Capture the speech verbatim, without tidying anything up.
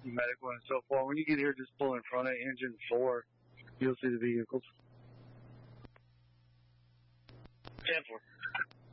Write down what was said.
medic one so far. When you get here, just pull in front of engine four. You'll see the vehicles. ten four.